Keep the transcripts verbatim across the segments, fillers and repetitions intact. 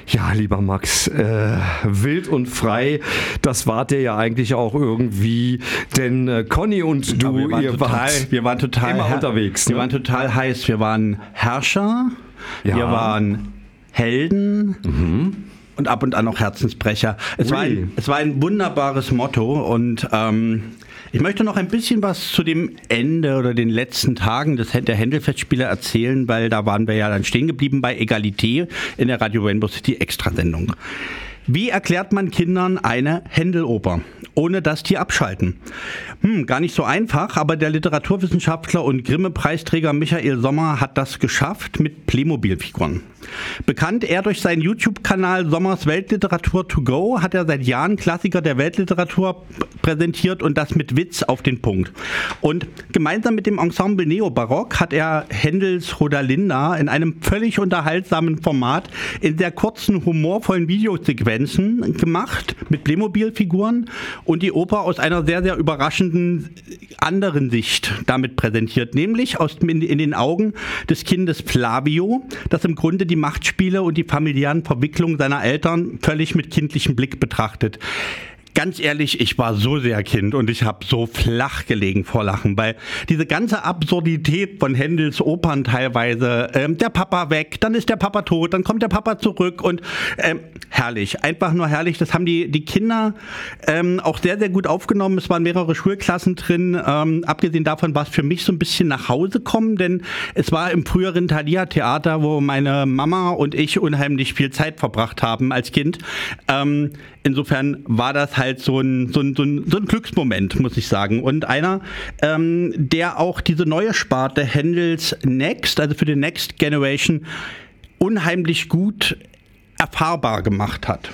Ja, lieber Max, äh, wild und frei, das wart ihr ja eigentlich auch irgendwie, denn äh, Conny und du, wir waren ihr total, wart wir waren total immer her- unterwegs. Wir Ne? waren total heiß. Wir waren Herrscher, Ja. wir waren Helden Mhm. und ab und an auch Herzensbrecher. Es, Ui. war ein, es war ein wunderbares Motto und ähm, ich möchte noch ein bisschen was zu dem Ende oder den letzten Tagen des, der Händelfestspiele erzählen, weil da waren wir ja dann stehen geblieben bei Egalité in der Radio Rainbow City Extrasendung. Wie erklärt man Kindern eine Händeloper, ohne dass die abschalten? Hm, gar nicht so einfach, aber der Literaturwissenschaftler und Grimme-Preisträger Michael Sommer hat das geschafft mit Playmobil-Figuren. Bekannt er durch seinen YouTube-Kanal Sommers Weltliteratur to go, hat er seit Jahren Klassiker der Weltliteratur präsentiert und das mit Witz auf den Punkt. Und gemeinsam mit dem Ensemble Neobarock hat er Händels Rodalinda in einem völlig unterhaltsamen Format in sehr kurzen, humorvollen Videosequenzen gemacht mit Playmobil-Figuren und die Oper aus einer sehr, sehr überraschenden anderen Sicht damit präsentiert, nämlich aus, in, in den Augen des Kindes Flavio, das im Grunde die Machtspiele und die familiären Verwicklungen seiner Eltern völlig mit kindlichem Blick betrachtet. Ganz ehrlich, ich war so sehr Kind und ich habe so flach gelegen vor Lachen, weil diese ganze Absurdität von Händels Opern teilweise, ähm, der Papa weg, dann ist der Papa tot, dann kommt der Papa zurück und ähm, herrlich, einfach nur herrlich. Das haben die, die Kinder ähm, auch sehr, sehr gut aufgenommen. Es waren mehrere Schulklassen drin. Ähm, abgesehen davon war es für mich so ein bisschen nach Hause kommen, denn es war im früheren Thalia-Theater, wo meine Mama und ich unheimlich viel Zeit verbracht haben als Kind. Ähm, insofern war das halt so ein, so ein, so ein, so ein Glücksmoment, muss ich sagen. Und einer, ähm, der auch diese neue Sparte Händels Next, also für die Next Generation, unheimlich gut erfahrbar gemacht hat.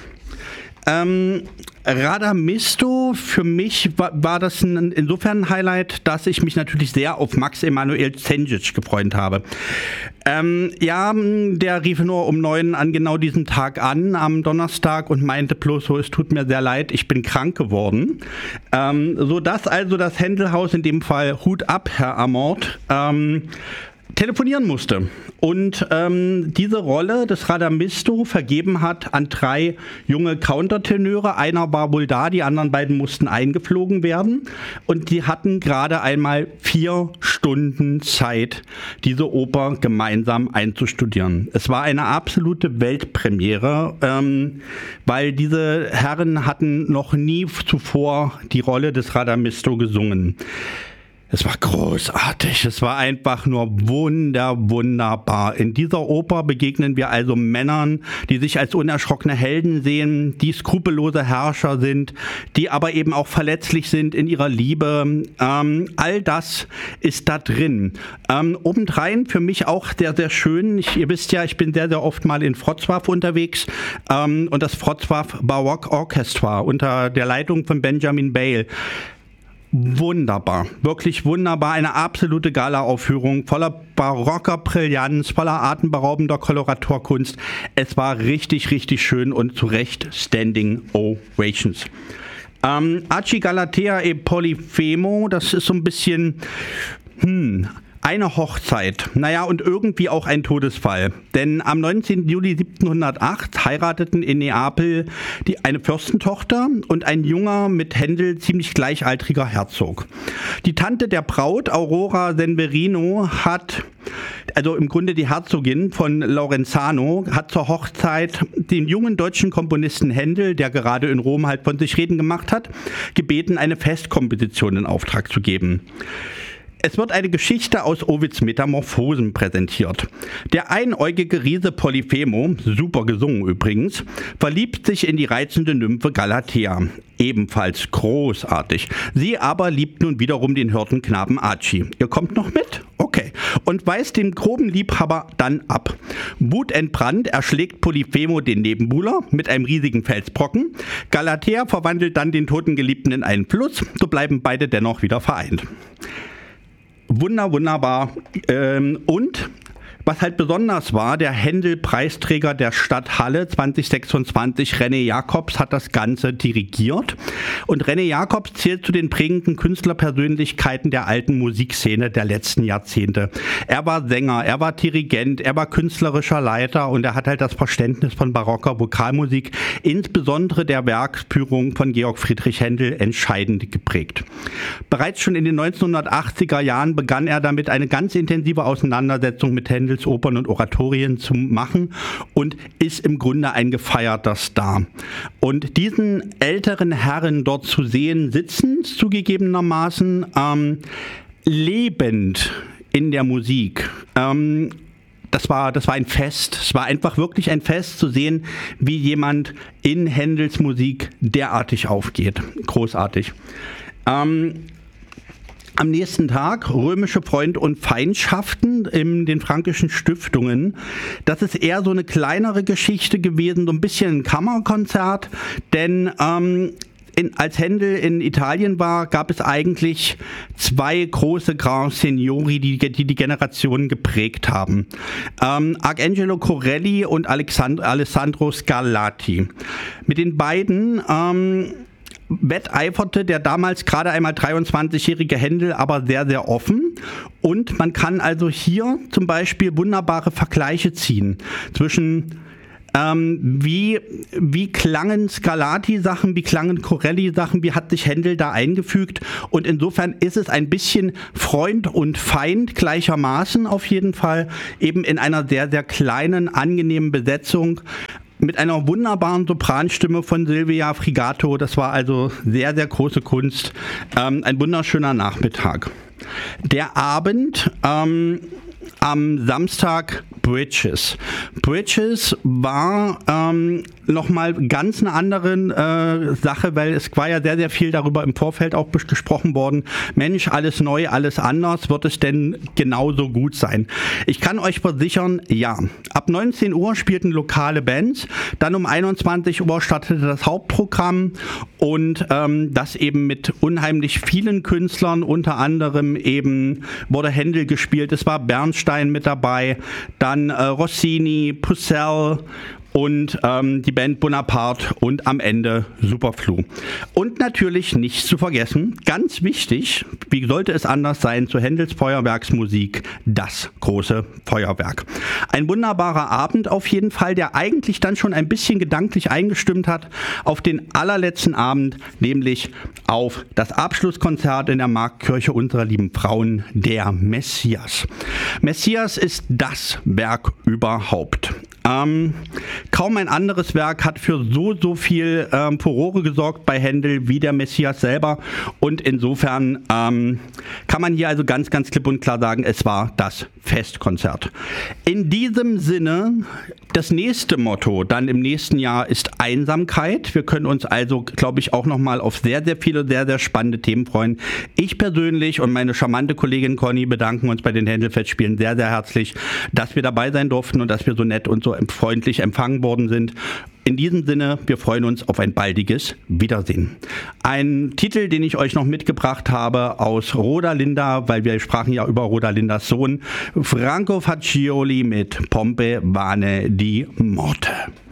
Ähm, Radamisto, für mich war, war das ein, insofern ein Highlight, dass ich mich natürlich sehr auf Max Emanuel Zengic gefreut habe. Ähm, ja, der rief nur um neun an genau diesem Tag an, am Donnerstag, und meinte bloß so, es tut mir sehr leid, ich bin krank geworden. Ähm, sodass also das Händelhaus, in dem Fall Hut ab, Herr Amort, ähm, telefonieren musste und ähm, diese Rolle des Radamisto vergeben hat an drei junge Countertenöre. Einer war wohl da, die anderen beiden mussten eingeflogen werden und die hatten gerade einmal vier Stunden Zeit, diese Oper gemeinsam einzustudieren. Es war eine absolute Weltpremiere, ähm, weil diese Herren hatten noch nie zuvor die Rolle des Radamisto gesungen. Es war großartig, es war einfach nur wunder, wunderbar. In dieser Oper begegnen wir also Männern, die sich als unerschrockene Helden sehen, die skrupellose Herrscher sind, die aber eben auch verletzlich sind in ihrer Liebe. Ähm, all das ist da drin. Ähm, obendrein für mich auch sehr, sehr schön. Ich, ihr wisst ja, ich bin sehr, sehr oft mal in Wrocław unterwegs ähm, und das Wrocław Baroque Orchestra unter der Leitung von Benjamin Bale. Wunderbar, wirklich wunderbar, eine absolute Gala-Aufführung voller barocker Brillanz, voller atemberaubender Koloraturkunst. Es war richtig, richtig schön und zu Recht Standing Ovations. Ähm, Archie Galatea e Polifemo, das ist so ein bisschen, hm... eine Hochzeit, naja, und irgendwie auch ein Todesfall. Denn am neunzehnten Juli siebzehnhundertacht heirateten in Neapel die, eine Fürstentochter und ein junger, mit Händel ziemlich gleichaltriger Herzog. Die Tante der Braut, Aurora Senverino, hat, also im Grunde die Herzogin von Lorenzano, hat zur Hochzeit den jungen deutschen Komponisten Händel, der gerade in Rom halt von sich reden gemacht hat, gebeten, eine Festkomposition in Auftrag zu geben. Es wird eine Geschichte aus Ovids Metamorphosen präsentiert. Der einäugige Riese Polyphemo, super gesungen übrigens, verliebt sich in die reizende Nymphe Galatea. Ebenfalls großartig. Sie aber liebt nun wiederum den Hirtenknaben Archie. Ihr kommt noch mit? Okay. Und weist den groben Liebhaber dann ab. Wutentbrannt erschlägt Polyphemo den Nebenbuhler mit einem riesigen Felsbrocken. Galatea verwandelt dann den toten Geliebten in einen Fluss. So bleiben beide dennoch wieder vereint. Wunder, wunderbar. Ähm, und Was halt besonders war, der Händel-Preisträger der Stadt Halle zwanzig sechsundzwanzig, René Jacobs, hat das Ganze dirigiert. Und René Jacobs zählt zu den prägenden Künstlerpersönlichkeiten der alten Musikszene der letzten Jahrzehnte. Er war Sänger, er war Dirigent, er war künstlerischer Leiter und er hat halt das Verständnis von barocker Vokalmusik, insbesondere der Werksführung von Georg Friedrich Händel, entscheidend geprägt. Bereits schon in den neunzehnhundertachtziger Jahren begann er damit, eine ganz intensive Auseinandersetzung mit Händels Opern und Oratorien zu machen und ist im Grunde ein gefeierter Star. Und diesen älteren Herren dort zu sehen, sitzen zugegebenermaßen ähm, lebend in der Musik. Ähm, Das war, das war ein Fest. Es war einfach wirklich ein Fest zu sehen, wie jemand in Händels Musik derartig aufgeht. Großartig. Ähm, am nächsten Tag römische Freund- und Feindschaften in den Fränkischen Stiftungen. Das ist eher so eine kleinere Geschichte gewesen, so ein bisschen ein Kammerkonzert, denn ähm, In, als Händel in Italien war, gab es eigentlich zwei große Grand Signori, die die, die Generationen geprägt haben. Ähm, Arcangelo Corelli und Alexand- Alessandro Scarlatti. Mit den beiden ähm, wetteiferte der damals gerade einmal dreiundzwanzigjährige Händel aber sehr, sehr offen. Und man kann also hier zum Beispiel wunderbare Vergleiche ziehen zwischen Ähm, wie, wie klangen Scarlatti-Sachen, wie klangen Corelli-Sachen, wie hat sich Händel da eingefügt? Und insofern ist es ein bisschen Freund und Feind gleichermaßen auf jeden Fall, eben in einer sehr, sehr kleinen, angenehmen Besetzung mit einer wunderbaren Sopranstimme von Silvia Frigato. Das war also sehr, sehr große Kunst. Ähm, ein wunderschöner Nachmittag. Der Abend ähm, am Samstag Bridges. Bridges war ähm, nochmal ganz eine andere äh, Sache, weil es war ja sehr, sehr viel darüber im Vorfeld auch gesprochen worden. Mensch, alles neu, alles anders, wird es denn genauso gut sein? Ich kann euch versichern, ja. Ab neunzehn Uhr spielten lokale Bands, dann um einundzwanzig Uhr startete das Hauptprogramm und ähm, das eben mit unheimlich vielen Künstlern, unter anderem eben wurde Händel gespielt, es war Bernstein mit dabei, dann äh, Rossini, Purcell und ähm, die Band Bonaparte und am Ende Superflu. Und natürlich nicht zu vergessen, ganz wichtig, wie sollte es anders sein, zu Händels Feuerwerksmusik, das große Feuerwerk. Ein wunderbarer Abend auf jeden Fall, der eigentlich dann schon ein bisschen gedanklich eingestimmt hat auf den allerletzten Abend, nämlich auf das Abschlusskonzert in der Marktkirche unserer lieben Frauen, der Messias. Messias ist das Werk überhaupt. Ähm, kaum ein anderes Werk hat für so, so viel ähm, Furore gesorgt bei Händel wie der Messias selber. Und insofern ähm, kann man hier also ganz, ganz klipp und klar sagen, es war das Festkonzert. In diesem Sinne, das nächste Motto dann im nächsten Jahr ist Einsamkeit. Wir können uns also, glaube ich, auch nochmal auf sehr, sehr viele, sehr, sehr spannende Themen freuen. Ich persönlich und meine charmante Kollegin Conny bedanken uns bei den Händelfestspielen sehr, sehr herzlich, dass wir dabei sein durften und dass wir so nett und so freundlich empfangen worden sind. In diesem Sinne, wir freuen uns auf ein baldiges Wiedersehen. Ein Titel, den ich euch noch mitgebracht habe aus Rodalinda, weil wir sprachen ja über Rodalindas Sohn, Franco Faccioli mit Pompe Vane di Morte.